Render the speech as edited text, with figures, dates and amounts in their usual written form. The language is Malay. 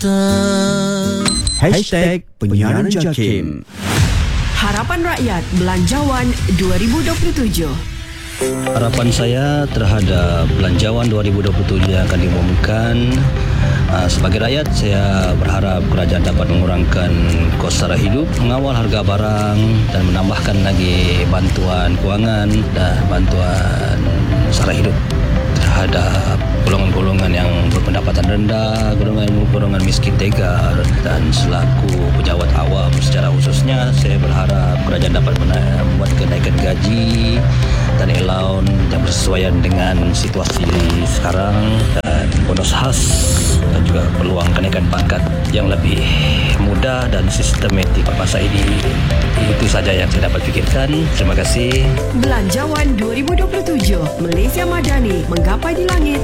Hashtag Penyiaran JAKIM. Harapan Rakyat Belanjawan 2027. Harapan saya terhadap Belanjawan 2027 yang akan diumumkan, sebagai rakyat saya berharap kerajaan dapat mengurangkan kos sara hidup, mengawal harga barang dan menambahkan lagi bantuan kewangan dan bantuan sara hidup terhadap golongan-golongan yang berpendapatan rendah, golongan miskin tegar, dan selaku pejabat awam secara khususnya saya berharap kerajaan dapat membuat kenaikan gaji dan allowance yang bersesuaian dengan situasi sekarang, dan bonus khas dan juga peluang kenaikan pangkat yang lebih mudah dan sistematik masa ini. Itu saja yang saya dapat fikirkan. Terima kasih. Belanjawan 2027, Malaysia Madani menggapai di langit